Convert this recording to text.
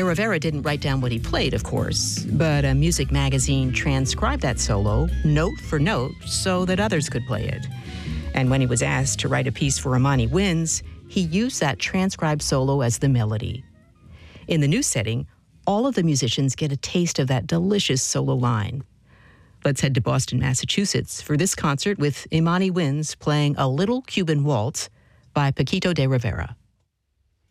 De Rivera didn't write down what he played, of course, but a music magazine transcribed that solo note for note so that others could play it. And when he was asked to write a piece for Imani Winds, he used that transcribed solo as the melody. In the new setting, all of the musicians get a taste of that delicious solo line. Let's head to Boston, Massachusetts for this concert with Imani Winds playing A Little Cuban Waltz by Paquito de Rivera.